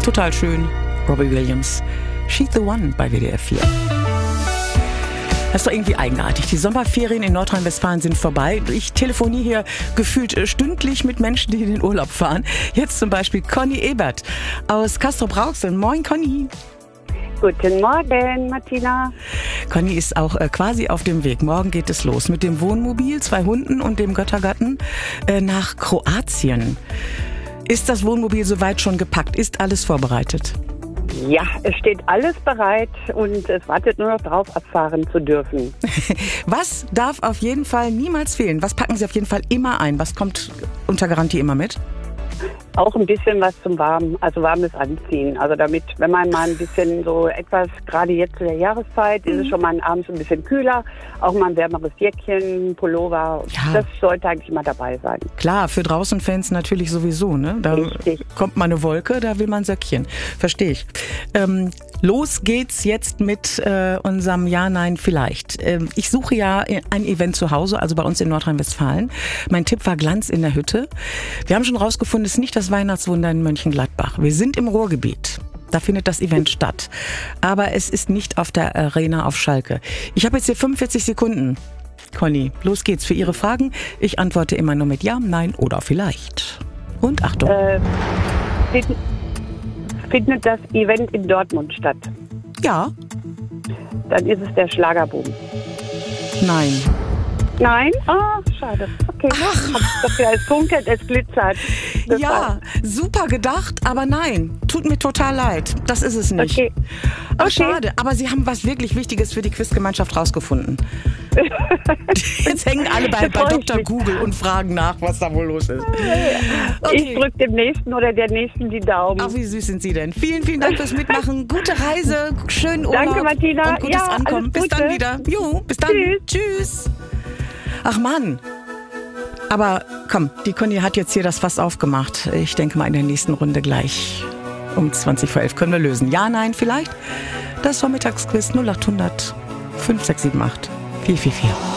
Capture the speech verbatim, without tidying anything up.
Total schön. Robbie Williams. She's the One bei W D R vier. Das ist doch irgendwie eigenartig. Die Sommerferien in Nordrhein-Westfalen sind vorbei. Ich telefoniere hier gefühlt stündlich mit Menschen, die in den Urlaub fahren. Jetzt zum Beispiel Conny Ebert aus Castrop-Rauxel. Moin, Conny. Guten Morgen, Martina. Conny ist auch äh, quasi auf dem Weg. Morgen geht es los mit dem Wohnmobil, zwei Hunden und dem Göttergatten äh, nach Kroatien. Ist das Wohnmobil soweit schon gepackt? Ist alles vorbereitet? Ja, es steht alles bereit und es wartet nur noch darauf, abfahren zu dürfen. Was darf auf jeden Fall niemals fehlen? Was packen Sie auf jeden Fall immer ein? Was kommt unter Garantie immer mit? Auch ein bisschen was zum Warmen, also warmes Anziehen. Also damit, wenn man mal ein bisschen so etwas, gerade jetzt zu der Jahreszeit, mhm. ist es schon mal abends ein bisschen kühler, auch mal ein wärmeres Jäckchen, Pullover, ja. Das sollte eigentlich mal dabei sein. Klar, für Draußenfans natürlich sowieso, ne? Da Richtig. Kommt mal eine Wolke, da will man ein Söckchen. Verstehe ich. Ähm, los geht's jetzt mit äh, unserem Ja, Nein, Vielleicht. Ähm, ich suche ja ein Event zu Hause, also bei uns in Nordrhein-Westfalen. Mein Tipp war Glanz in der Hütte. Wir haben schon rausgefunden, es ist nicht das Weihnachtswunder in Mönchengladbach. Wir sind im Ruhrgebiet. Da findet das Event statt. Aber es ist nicht auf der Arena auf Schalke. Ich habe jetzt hier fünfundvierzig Sekunden. Conny, los geht's für Ihre Fragen. Ich antworte immer nur mit Ja, Nein oder Vielleicht. Und Achtung. Äh, findet das Event in Dortmund statt? Ja. Dann ist es der Schlagerboom. Nein. Nein? Ah, schade. Okay. Ach. Dafür, es funkelt, es glitzert. Das ja, war's. super gedacht, aber nein. Tut mir total leid. Das ist es nicht. Okay. Ach, okay. Schade, aber Sie haben was wirklich Wichtiges für die Quizgemeinschaft rausgefunden. Jetzt hängen alle bei, bei Doktor Google und fragen nach, was da wohl los ist. Okay. Ich drücke dem Nächsten oder der Nächsten die Daumen. Ach, wie süß sind Sie denn. Vielen, vielen Dank fürs Mitmachen. Gute Reise, schönen Urlaub. Danke, Martina. Und gutes ja, Ankommen. Bis dann wieder. Jo, bis dann. Tschüss. Tschüss. Ach Mann. Aber komm, die Conny hat jetzt hier das Fass aufgemacht. Ich denke mal in der nächsten Runde gleich um zwanzig vor elf können wir lösen. Ja, nein, vielleicht? Das Vormittagsquiz null acht hundert fünf sechs sieben acht vier vier vier.